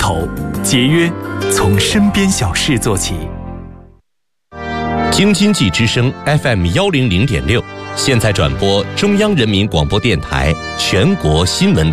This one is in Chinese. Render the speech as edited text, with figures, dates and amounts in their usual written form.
头，节约从身边小事做起。 京津冀之声 FM100.6，现在转播中央人民广播电台全国新闻联播。